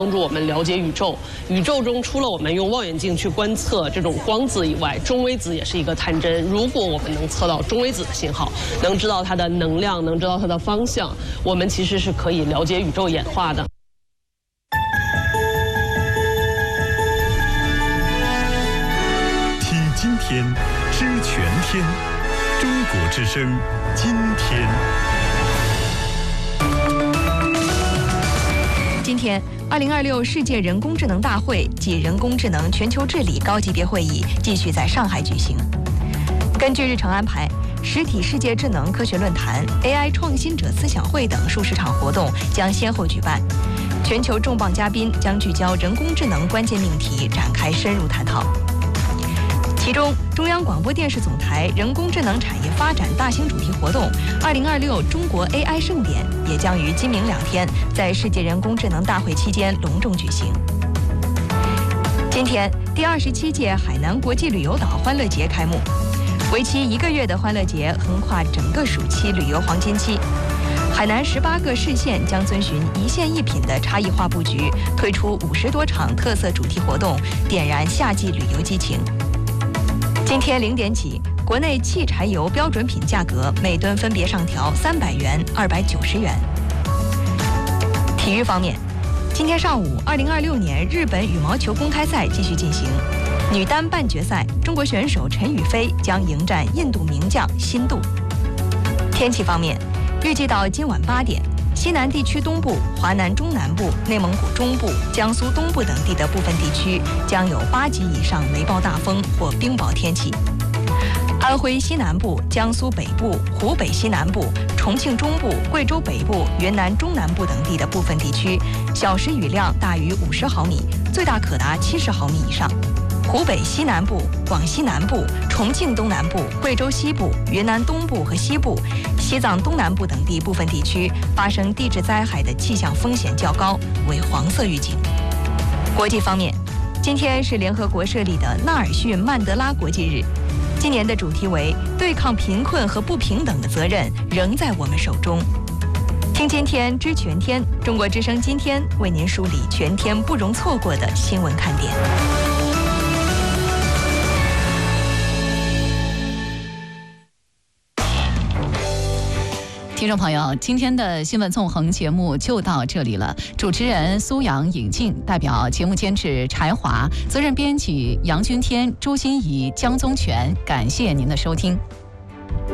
帮助我们了解宇宙。宇宙中除了我们用望远镜去观测这种光子以外，中微子也是一个探针。如果我们能测到中微子的信号，能知道它的能量，能知道它的方向，我们其实是可以了解宇宙演化的。 听今天，知全天，中国之声，今天。 今天，2026世界人工智能大会暨人工智能全球治理高级别会议继续在上海举行。根据日程安排，实体世界智能科学论坛、AI 创新者思想会等数十场活动将先后举办。全球重磅嘉宾将聚焦人工智能关键命题，展开深入探讨。其中，中央广播电视总台人工智能产业发展大型主题活动2026中国 AI 盛典也将于今明2天在世界人工智能大会期间隆重举行。今天，第27届海南国际旅游岛欢乐节开幕，为期1个月的欢乐节横跨整个暑期旅游黄金期。海南18个市县将遵循一县一品的差异化布局，推出50多场特色主题活动，点燃夏季旅游激情。今天0点起，国内汽柴油标准品价格每吨分别上调300元、290元。体育方面，今天上午，2026年日本羽毛球公开赛继续进行，女单半决赛，中国选手陈雨菲将迎战印度名将辛杜。天气方面，预计到今晚8点，西南地区东部、华南中南部、内蒙古中部、江苏东部等地的部分地区将有8级以上雷暴大风或冰雹天气。安徽西南部、江苏北部、湖北西南部、重庆中部、贵州北部、云南中南部等地的部分地区，小时雨量大于50毫米，最大可达70毫米以上。湖北西南部、广西南部、重庆东南部、贵州西部、云南东部和西部、西藏东南部等地部分地区发生地质灾害的气象风险较高，为黄色预警。国际方面，今天是联合国设立的纳尔逊·曼德拉国际日，今年的主题为对抗贫困和不平等的责任仍在我们手中。听今天知全天，中国之声今天为您梳理全天不容错过的新闻看点。 听众朋友，今天的新闻纵横节目就到这里了。主持人苏阳、尹静，代表节目监制柴华，责任编辑杨君天、朱心怡、江宗全，感谢您的收听。